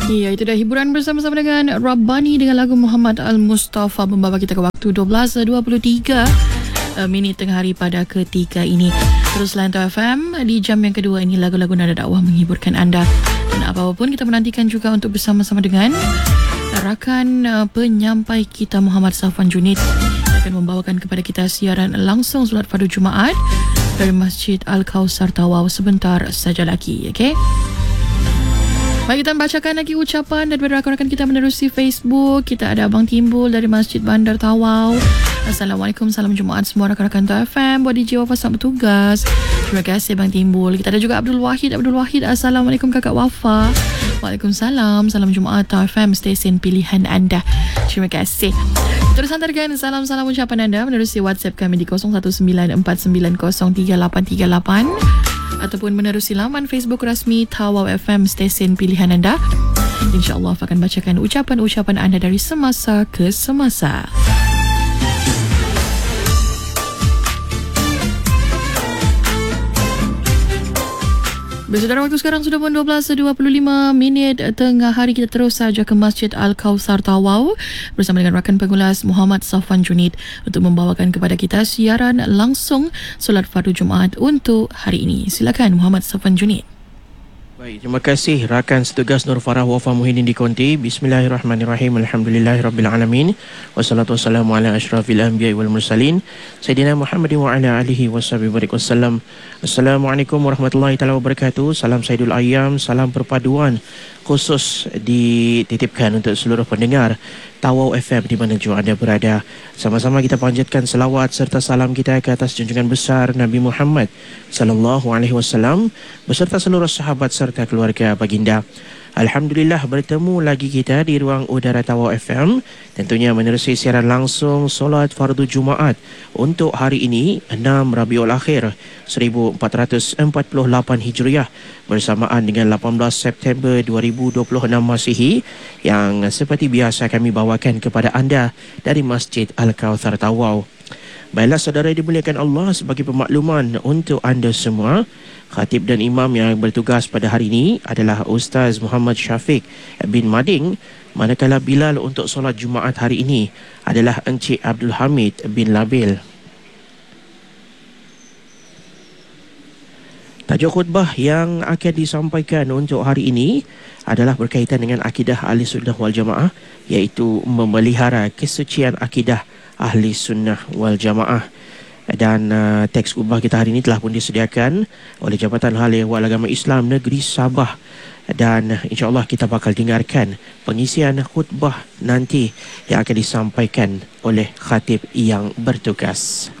Ya, itu dah hiburan bersama-sama dengan Rabbani dengan lagu Muhammad Al-Mustafa membawa kita ke waktu 12.23 minit tengah hari pada ketiga ini. Terus Lantau FM di jam yang kedua ini lagu-lagu nada dakwah menghiburkan anda. Dan apa-apa pun kita menantikan juga untuk bersama-sama dengan rakan penyampai kita Muhammad Safwan Junid akan membawakan kepada kita siaran langsung solat fardu Jumaat dari Masjid Al-Kausar Tawau sebentar saja lagi. Okey. Baik, kita bacakan lagi ucapan daripada rakan-rakan kita menerusi Facebook. Kita ada Abang Timbul dari Masjid Bandar Tawau. Assalamualaikum, salam Jumaat semua rakan-rakan Tau FM. Buat DJ Wafa selamat bertugas. Terima kasih Abang Timbul. Kita ada juga Abdul Wahid. Assalamualaikum Kakak Wafa. Waalaikumsalam. Salam Jumaat Tau FM, stesen pilihan anda. Terima kasih. Terus hantarkan salam-salam ucapan anda menerusi WhatsApp kami di 0194903838 ataupun menerusi laman Facebook rasmi Tawau FM, stesen pilihan anda. InsyaAllah akan bacakan ucapan-ucapan anda dari semasa ke semasa. Saudara, waktu sekarang sudah pun 12.25 minit tengah hari. Kita terus saja ke Masjid Al-Kausar Tawau bersama dengan rakan pengulas Muhammad Safwan Junid untuk membawakan kepada kita siaran langsung solat fardu Jumaat untuk hari ini. Silakan Muhammad Safwan Junid. Baik, terima kasih rakan setugas Nur Farah Wafa Muhyiddin di Konti. Bismillahirrahmanirrahim. Alhamdulillahirabbil wassalatu wassalamu ala asyrafil anbiya'i wal mursalin Sayyidina Muhammadin wa ala alihi washabihi wasallam. Assalamualaikum warahmatullahi taala wabarakatuh. Salam Saidul Ayyam, salam perpaduan khusus dititipkan untuk seluruh pendengar Tawau FM di mana jua anda berada. Sama-sama kita panjatkan selawat serta salam kita ke atas junjungan besar Nabi Muhammad sallallahu alaihi wasallam beserta seluruh sahabat serta keluarga baginda. Alhamdulillah, bertemu lagi kita di ruang udara Tawau FM, tentunya menerusi siaran langsung solat fardu Jumaat untuk hari ini 6 Rabiul Akhir 1448 Hijriah bersamaan dengan 18 September 2026 Masihi, yang seperti biasa kami bawakan kepada anda dari Masjid Al-Kausar Tawau. Baiklah saudara dimuliakan Allah, sebagai pemakluman untuk anda semua, khatib dan imam yang bertugas pada hari ini adalah Ustaz Muhammad Syafiq bin Mading, manakala Bilal untuk solat Jumaat hari ini adalah Encik Abdul Hamid bin Labil. Tajuk khutbah yang akan disampaikan untuk hari ini adalah berkaitan dengan akidah Ahli Sunnah wal Jamaah, iaitu memelihara kesucian akidah Ahli Sunnah wal Jamaah. Dan teks khutbah kita hari ini telah pun disediakan oleh Jabatan Hal Ehwal Agama Islam Negeri Sabah, dan insya-Allah kita bakal dengarkan pengisian khutbah nanti yang akan disampaikan oleh khatib yang bertugas.